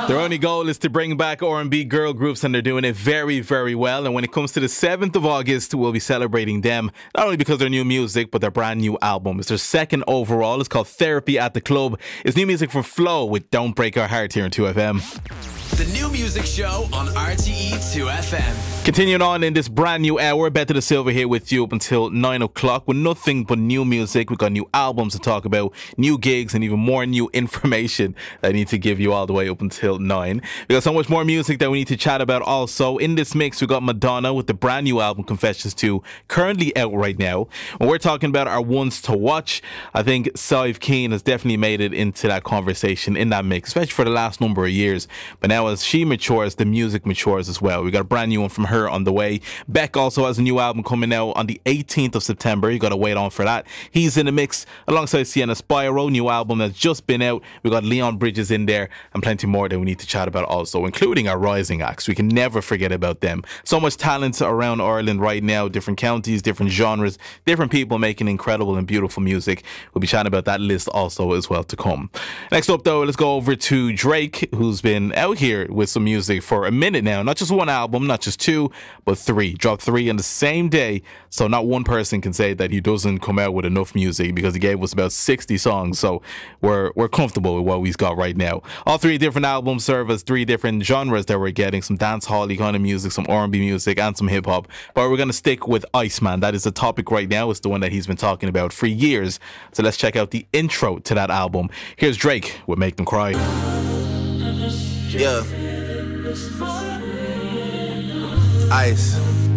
Their only goal is to bring back R&B girl groups, and they're doing it very, very well. And when it comes to the 7th of August, we'll be celebrating them, not only because of their new music, but their brand new album. It's their second overall. It's called Therapy at the Club. It's new music from Flow with Don't Break Our Heart here on 2FM. The new music show on RTE 2FM. Continuing on in this brand new hour, Beto da Silva here with you up until 9 o'clock with nothing but new music. We've got new albums to talk about, new gigs, and even more new information that I need to give you all the way up until 9. We got so much more music that we need to chat about also. In this mix, we got Madonna with the brand new album Confessions 2, currently out right now. When we're talking about our ones to watch, I think Sive Keen has definitely made it into that conversation in that mix, especially for the last number of years. But now as she matures, the music matures as well. We got a brand new one from her on the way. Beck also has a new album coming out on the 18th of September. You got to wait on for that. He's in the mix alongside Sienna Spyro, new album that's just been out. We got Leon Bridges in there and plenty more that we need to chat about also, including our rising acts. We can never forget about them. So much talent around Ireland right now, different counties, different genres, different people making incredible and beautiful music. We'll be chatting about that list also as well to come. Next up though, let's go over to Drake, who's been out here with some music for a minute now. Not just one album, not just two, but three. Dropped three on the same day. So not one person can say that he doesn't come out with enough music, because he gave us about 60 songs. So we're comfortable with what we've got right now. All three different albums serve as three different genres that we're getting. Some dance hall-y kind of music, some R&B music, and some hip hop. But we're going to stick with Iceman. That is the topic right now. It's the one that he's been talking about for years. So let's check out the intro to that album. Here's Drake with Make Them Cry. Yeah. Ice.